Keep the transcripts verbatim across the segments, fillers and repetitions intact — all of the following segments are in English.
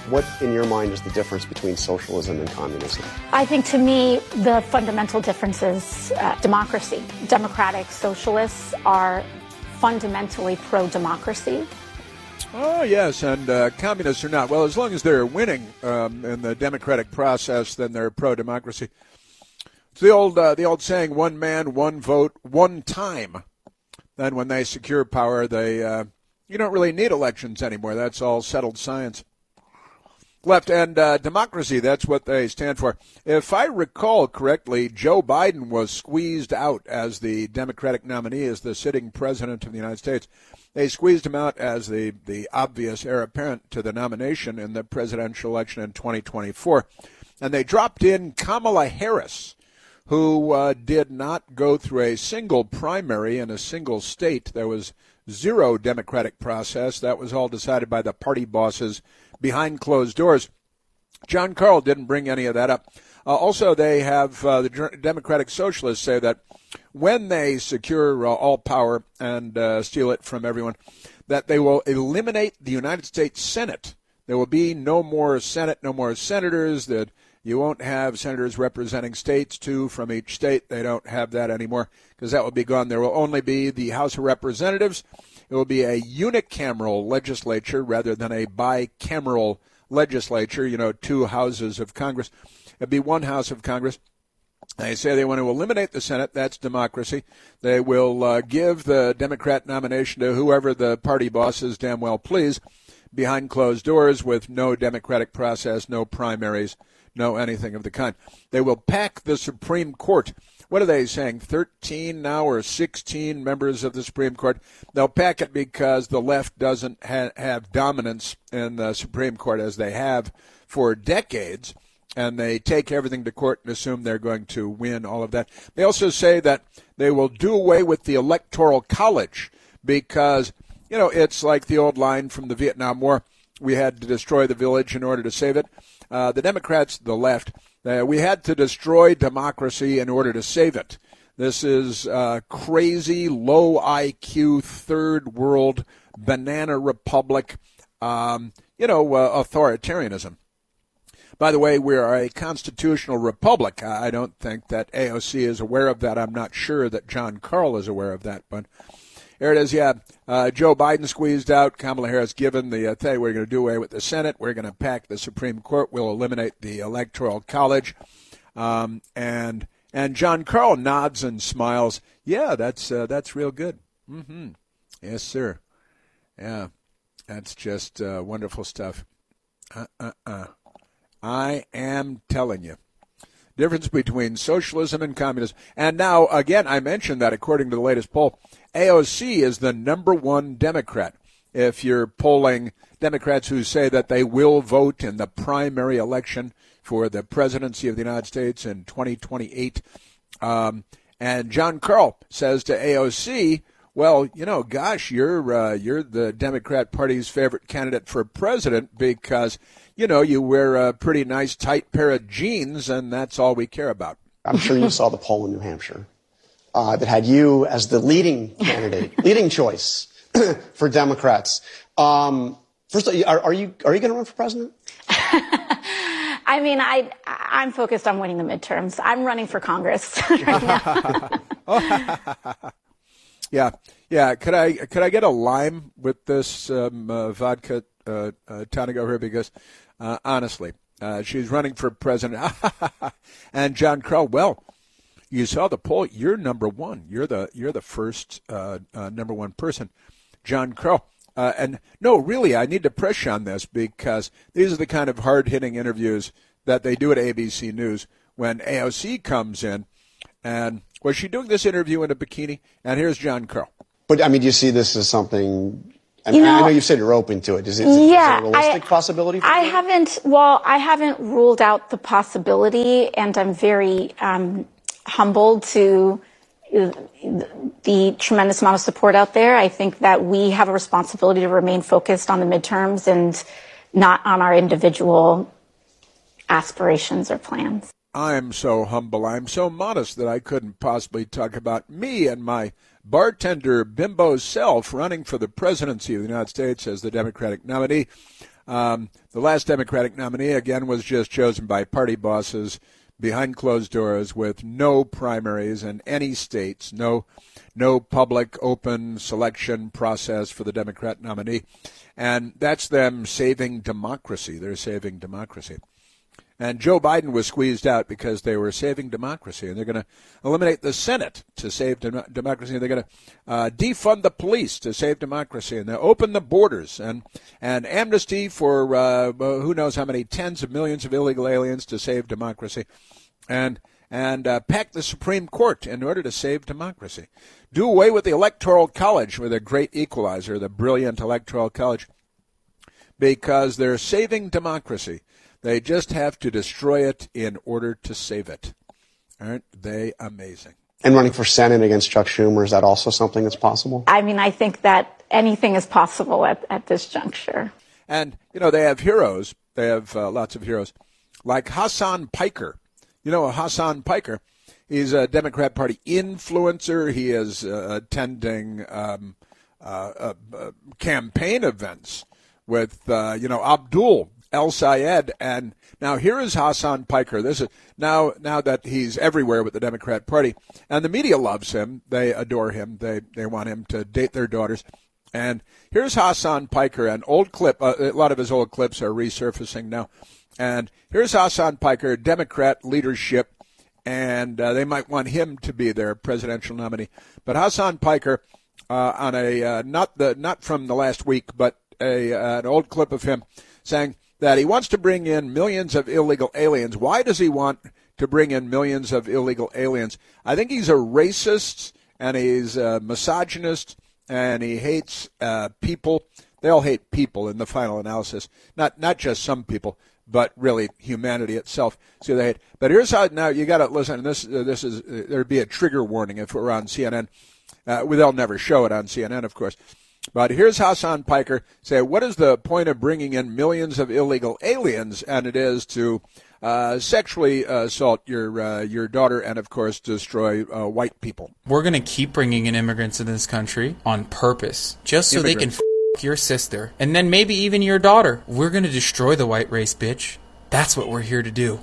What, in your mind, is the difference between socialism and communism? I think, to me, the fundamental difference is uh, democracy. Democratic socialists are fundamentally pro-democracy. Oh, yes, and uh, communists are not. Well, as long as they're winning um, in the democratic process, then they're pro-democracy. It's the old, uh, the old saying, one man, one vote, one time. Then when they secure power, they uh, you don't really need elections anymore. That's all settled science. Left and uh, democracy, that's what they stand for. If I recall correctly, Joe Biden was squeezed out as the Democratic nominee, as the sitting president of the United States. They squeezed him out as the, the obvious heir apparent to the nomination in the presidential election in twenty twenty-four. And they dropped in Kamala Harris, who uh, did not go through a single primary in a single state. There was zero democratic process. That was all decided by the party bosses behind closed doors. John Karl didn't bring any of that up. Uh, also, they have uh, the Democratic Socialists say that when they secure uh, all power and uh, steal it from everyone, that they will eliminate the United States Senate. There will be no more Senate, no more senators. That you won't have senators representing states, two from each state. They don't have that anymore because that will be gone. There will only be the House of Representatives. It will be a unicameral legislature rather than a bicameral legislature, you know, two houses of Congress. It'll be one house of Congress. They say they want to eliminate the Senate. That's democracy. They will uh, give the Democrat nomination to whoever the party bosses damn well please behind closed doors with no democratic process, no primaries, no anything of the kind. They will pack the Supreme Court. What are they saying, thirteen now or sixteen members of the Supreme Court? They'll pack it because the left doesn't ha- have dominance in the Supreme Court as they have for decades, and they take everything to court and assume they're going to win all of that. They also say that they will do away with the Electoral College because, you know, it's like the old line from the Vietnam War. We had to destroy the village in order to save it. Uh, the Democrats, the left, uh, we had to destroy democracy in order to save it. This is uh, crazy, low I Q, third world, banana republic, um, you know, uh, authoritarianism. By the way, we are a constitutional republic. I don't think that A O C is aware of that. I'm not sure that John Karl is aware of that, but here it is, yeah. Uh, Joe Biden squeezed out. Kamala Harris given the uh, thing. We're going to do away with the Senate. We're going to pack the Supreme Court. We'll eliminate the Electoral College. Um, and and John Karl nods and smiles. Yeah, that's uh, that's real good. Mm-hmm. Yes, sir. Yeah, that's just uh, wonderful stuff. Uh-uh-uh. I am telling you. Difference between socialism and communism. And now, again, I mentioned that according to the latest poll, A O C is the number one Democrat. If you're polling Democrats who say that they will vote in the primary election for the presidency of the United States in twenty twenty-eight, um, and John Karl says to A O C, well, you know, gosh, you're uh, you're the Democrat Party's favorite candidate for president because, you know, you wear a pretty nice tight pair of jeans, and that's all we care about. I'm sure you saw the poll in New Hampshire uh, that had you as the leading candidate, leading choice for Democrats. Um, first, are, are you are you going to run for president? I mean, I I'm focused on winning the midterms. I'm running for Congress right now. Yeah, yeah. Could I could I get a lime with this um, uh, vodka uh, uh, tonic over here? Because uh, honestly, uh, she's running for president. And John Karl, well, you saw the poll. You're number one. You're the you're the first uh, uh, number one person, John Karl. Uh, and no, really, I need to press you on this because these are the kind of hard-hitting interviews that they do at A B C News when A O C comes in. And was she doing this interview in a bikini? And here's John Karl. But, I mean, do you see this as something – I mean, You know, I know you've said you're open to it. Is it, is yeah, it a realistic I, possibility for I you? haven't – well, I haven't ruled out the possibility, and I'm very um, humbled to the tremendous amount of support out there. I think that we have a responsibility to remain focused on the midterms and not on our individual aspirations or plans. I'm so humble, I'm so modest that I couldn't possibly talk about me and my bartender bimbo self running for the presidency of the United States as the Democratic nominee. Um, the last Democratic nominee, again, was just chosen by party bosses behind closed doors with no primaries in any states, no no public open selection process for the Democrat nominee. And that's them saving democracy. They're saving democracy. And Joe Biden was squeezed out because they were saving democracy. And they're going to eliminate the Senate to save dem- democracy. And they're going to uh, defund the police to save democracy. And they'll open the borders and, and amnesty for uh, who knows how many tens of millions of illegal aliens to save democracy. And and uh, pack the Supreme Court in order to save democracy. Do away with the Electoral College, with a great equalizer, the brilliant Electoral College, because they're saving democracy. They just have to destroy it in order to save it. Aren't they amazing? And running for Senate against Chuck Schumer, is that also something that's possible? I mean, I think that anything is possible at, at this juncture. And, you know, they have heroes. They have uh, lots of heroes, like Hassan Piker. You know, Hassan Piker, he's a Democrat Party influencer. He is uh, attending um, uh, uh, uh, campaign events with, uh, you know, Abdul El Sayed. And now here is Hassan Piker. This is now now that he's everywhere with the Democrat Party, and the media loves him. They adore him. They they want him to date their daughters. And here's Hassan Piker, an old clip. Uh, a lot of his old clips are resurfacing now. And here's Hassan Piker, Democrat leadership, and uh, they might want him to be their presidential nominee. But Hassan Piker, uh, on a uh, not the not from the last week, but a uh, an old clip of him saying that he wants to bring in millions of illegal aliens. Why does he want to bring in millions of illegal aliens? I think he's a racist, and he's a misogynist, and he hates uh, people. They all hate people in the final analysis, not not just some people, but really humanity itself. So they hate. But here's how now you got to listen. This uh, this is uh, there'd be a trigger warning if it were on C N N. Uh, well, they'll never show it on C N N, of course. But here's Hassan Piker say, what is the point of bringing in millions of illegal aliens? And it is to uh, sexually assault your uh, your daughter and, of course, destroy uh, white people. We're going to keep bringing in immigrants in this country on purpose, just so immigrants. They can f*** your sister and then maybe even your daughter. We're going to destroy the white race, bitch. That's what we're here to do.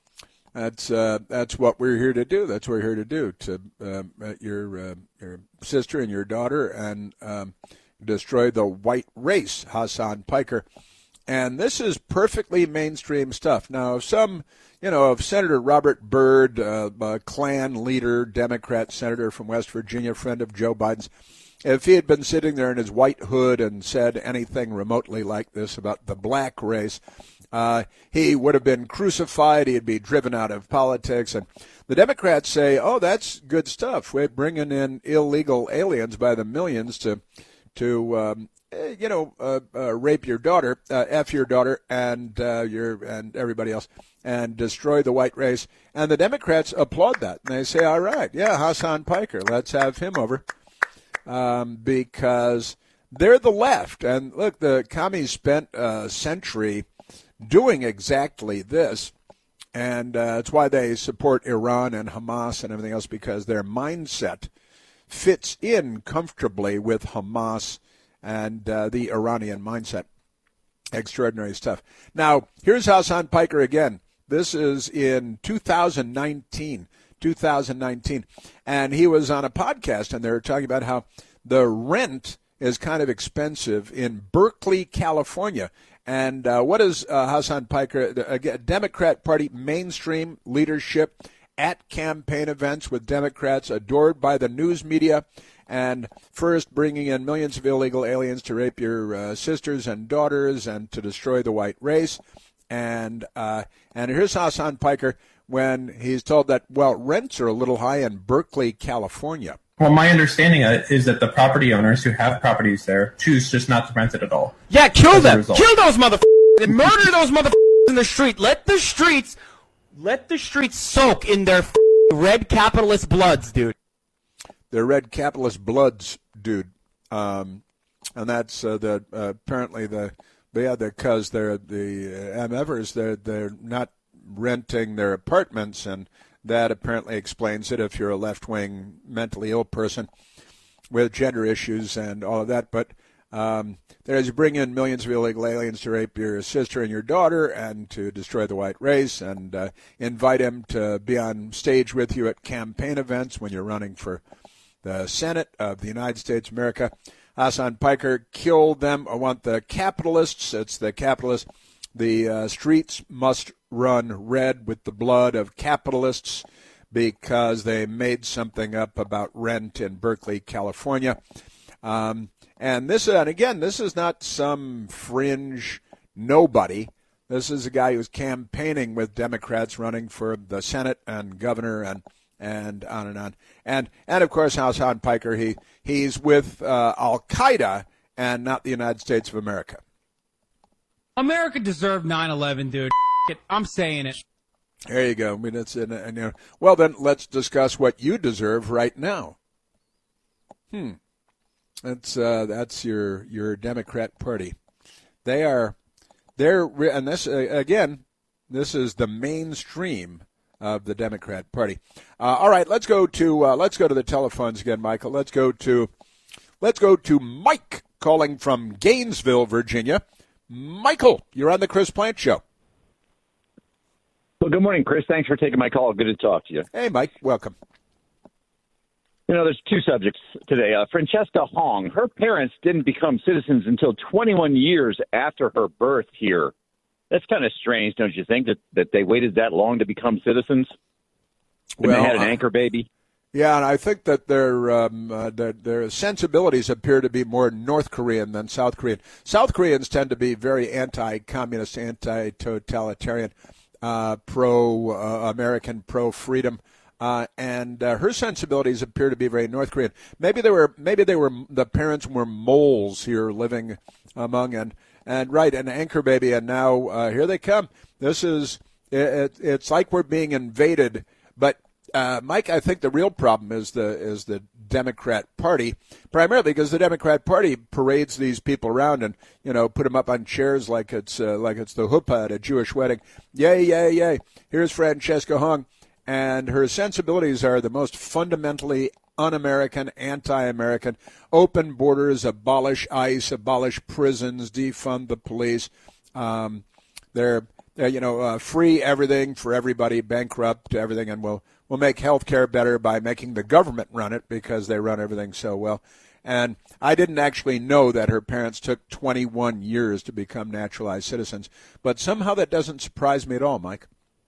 That's uh, that's what we're here to do. That's what we're here to do, to uh, your uh, your sister and your daughter, and um, destroy the white race, Hassan Piker. And this is perfectly mainstream stuff. Now, some, you know, of Senator Robert Byrd, uh, a Klan leader, Democrat senator from West Virginia, friend of Joe Biden's, if he had been sitting there in his white hood and said anything remotely like this about the black race, uh, he would have been crucified. He'd be driven out of politics. And the Democrats say, oh, that's good stuff. We're bringing in illegal aliens by the millions to to, um, you know, uh, uh, rape your daughter, uh, F your daughter, and uh, your and everybody else, and destroy the white race. And the Democrats applaud that. And they say, all right, yeah, Hassan Piker, let's have him over, um, because they're the left. And look, the commies spent a century doing exactly this. And uh, it's why they support Iran and Hamas and everything else, because their mindset fits in comfortably with Hamas and uh, the Iranian mindset. Extraordinary stuff. Now, here's Hassan Piker again. This is in two thousand nineteen. two thousand nineteen. And he was on a podcast, and they were talking about how the rent is kind of expensive in Berkeley, California. And uh, what is uh, Hassan Piker, a Democrat Party mainstream leadership at campaign events with Democrats, adored by the news media, and first bringing in millions of illegal aliens to rape your uh, sisters and daughters and to destroy the white race. And uh, and here's Hassan Piker when he's told that, well, rents are a little high in Berkeley, California. Well, my understanding is that the property owners who have properties there choose just not to rent it at all. Yeah, kill them. Kill those motherfuckers and murder those motherfuckers in the street. Let the streets, let the streets soak in their red capitalist bloods, dude. Their red capitalist bloods, dude. Um, and that's uh, the uh, apparently the yeah because they're the uh, M Evers they're they're not renting their apartments, and that apparently explains it if you're a left-wing mentally ill person with gender issues and all of that. But Um, there's you bring in millions of illegal aliens to rape your sister and your daughter and to destroy the white race and uh, invite him to be on stage with you at campaign events when you're running for the Senate of the United States of America. Hasan Piker killed them. I want the capitalists. It's the capitalists. The uh, streets must run red with the blood of capitalists because they made something up about rent in Berkeley, California. Um, and this, and again, this is not some fringe nobody. This is a guy who's campaigning with Democrats running for the Senate and governor and and on and on. And, and of course, Hasan Piker, he, he's with uh, Al-Qaeda and not the United States of America. America deserved nine eleven, dude. I'm saying it. There you go. I mean, it's in, and, you know, well, then let's discuss what you deserve right now. Hmm. That's uh, that's your your Democrat Party. They are, they're, and this uh, again, this is the mainstream of the Democrat Party. Uh, all right, let's go to uh, let's go to the telephones again, Michael. Let's go to let's go to Mike calling from Gainesville, Virginia. Michael, you're on the Chris Plante Show. Well, good morning, Chris. Thanks for taking my call. Good to talk to you. Hey, Mike. Welcome. You know, there's two subjects today. Uh, Francesca Hong, her parents didn't become citizens until twenty-one years after her birth here. That's kind of strange, don't you think, that, that they waited that long to become citizens? When well, they had an uh, anchor baby? Yeah, and I think that their, um, uh, their their sensibilities appear to be more North Korean than South Korean. South Koreans tend to be very anti-communist, anti-totalitarian, uh, pro-American, pro-freedom. Uh, and uh, her sensibilities appear to be very North Korean. Maybe they were, maybe they were, the parents were moles here living among and and right an anchor baby, and now uh, here they come. This is it, it's like we're being invaded. But uh, Mike, I think the real problem is the is the Democrat Party, primarily because the Democrat Party parades these people around and you know put them up on chairs like it's uh, like it's the huppah at a Jewish wedding. Yay, yay, yay! Here's Francesca Hong. And her sensibilities are the most fundamentally un-American, anti-American. Open borders, abolish ICE, abolish prisons, defund the police. Um, they're, they're, you know, uh, free everything for everybody, bankrupt everything, and we'll we'll make health care better by making the government run it because they run everything so well. And I didn't actually know that her parents took twenty-one years to become naturalized citizens, but somehow that doesn't surprise me at all, Mike.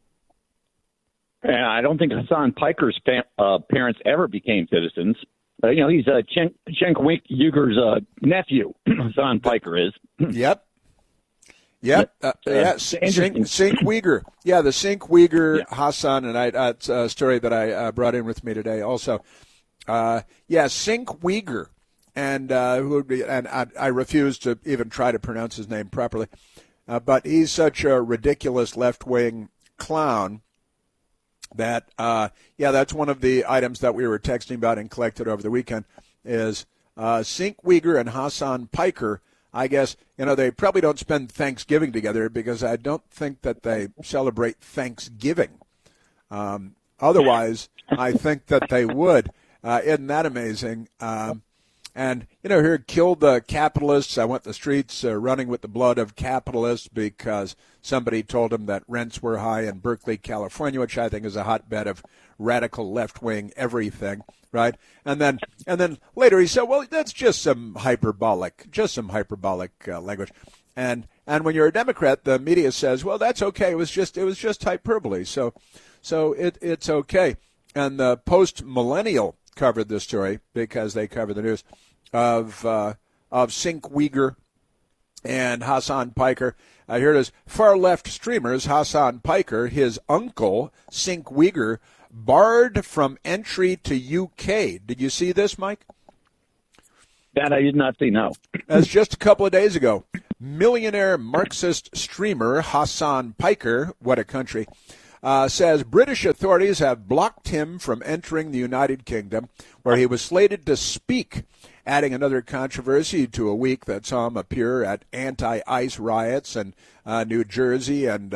I don't think Hasan Piker's fa- uh, parents ever became citizens. Uh, you know, he's uh, Cenk, Cenk Uyghur's uh, nephew, Hasan Piker is. Yep. Yep. Uh, yeah, Cenk Uyghur. Yeah, the Cenk Uyghur yeah. Hasan, and I, that's a story that I uh, brought in with me today also. Uh, yeah, Cenk Uyghur. And, uh, who would be, and I, I refuse to even try to pronounce his name properly. Uh, but he's such a ridiculous left-wing clown that, uh, yeah, that's one of the items that we were texting about and collected over the weekend is uh, Cenk Uyghur and Hasan Piker. I guess, you know, they probably don't spend Thanksgiving together because I don't think that they celebrate Thanksgiving. Um, otherwise, I think that they would. Uh, isn't that amazing? Um, and, you know, here, killed the capitalists. I went the streets uh, running with the blood of capitalists because somebody told them that rents were high in Berkeley, California, which I think is a hotbed of radical left-wing everything, right? And then and then later he said, well, that's just some hyperbolic, just some hyperbolic uh, language. And and when you're a Democrat, the media says, well, that's okay. It was just it was just hyperbole. So so it it's okay. And the post-millennial covered this story because they cover the news of uh, of Cenk Uyghur and Hasan Piker. Uh, here it is. Far left streamers, Hasan Piker, his uncle, Cenk Uyghur, barred from entry to U K. Did you see this, Mike? That I did not see, no. As just a couple of days ago, millionaire Marxist streamer Hasan Piker, what a country, Uh, says British authorities have blocked him from entering the United Kingdom, where he was slated to speak, adding another controversy to a week that saw him appear at anti-ICE riots in uh, New Jersey and uh,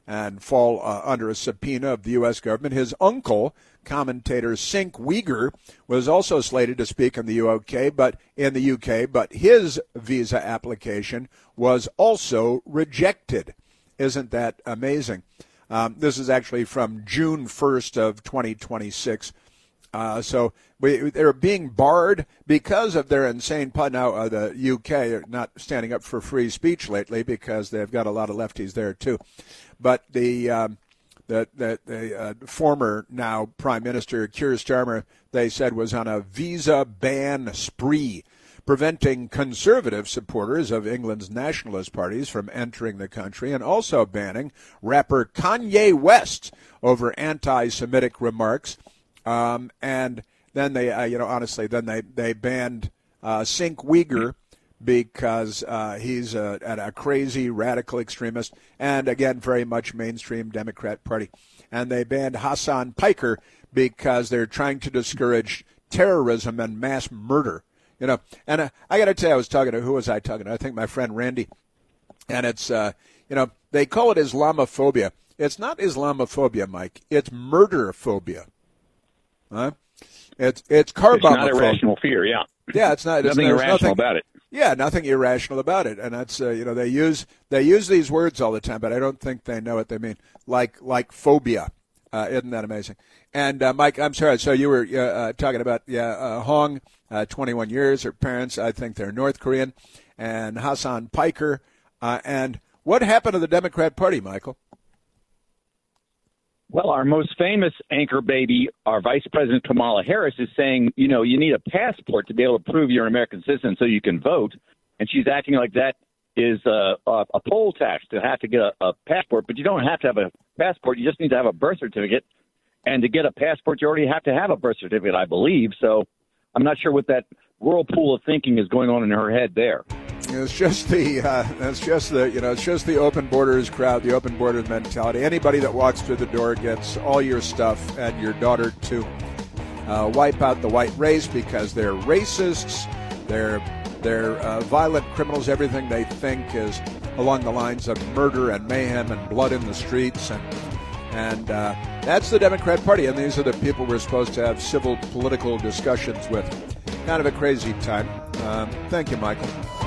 and fall uh, under a subpoena of the U S government. His uncle, commentator Cenk Uygur, was also slated to speak in the U K, but in the U K, but his visa application was also rejected. Isn't that amazing? Um, this is actually from June first of twenty twenty-six. Uh, so we, they're being barred because of their insane pun. Now, uh, the U K are not standing up for free speech lately because they've got a lot of lefties there, too. But the um, the, the, the uh, former now Prime Minister Keir Starmer, they said, was on a visa ban spree, preventing conservative supporters of England's nationalist parties from entering the country, and also banning rapper Kanye West over anti-Semitic remarks. Um, and then they, uh, you know, honestly, then they, they banned uh, Cenk Uygur because uh, he's a, a crazy radical extremist and, again, very much mainstream Democrat Party. And they banned Hassan Piker because they're trying to discourage terrorism and mass murder. You know, and uh, I got to tell you, I was talking to, who was I talking to? I think my friend Randy. And it's, uh, you know, they call it Islamophobia. It's not Islamophobia, Mike. It's murderphobia. Huh? It's it's carbomophobia. It's not irrational fear, yeah. Yeah, it's not. It's, nothing irrational nothing, about it. Yeah, nothing irrational about it. And that's, uh, you know, they use they use these words all the time, but I don't think they know what they mean. Like like phobia. Uh, isn't that amazing? And, uh, Mike, I'm sorry. So you were uh, uh, talking about, yeah, uh, Hong, uh, twenty-one years. Her parents, I think they're North Korean. And Hassan Piker. Uh, and what happened to the Democrat Party, Michael? Well, our most famous anchor baby, our Vice President Kamala Harris, is saying, you know, you need a passport to be able to prove you're an American citizen so you can vote. And she's acting like that is a, a, a poll tax to have to get a, a passport. But you don't have to have a passport. You just need to have a birth certificate. And to get a passport, you already have to have a birth certificate, I believe. So I'm not sure what that whirlpool of thinking is going on in her head there. It's just the, uh, it's just the, you know, it's just the open borders crowd, the open borders mentality. Anybody that walks through the door gets all your stuff, and your daughter too. Uh, wipe out the white race because they're racists, they're they're uh, violent criminals. Everything they think is along the lines of murder and mayhem and blood in the streets, and and uh, that's the Democrat Party. And these are the people we're supposed to have civil political discussions with. Kind of a crazy time. Um, thank you, Michael.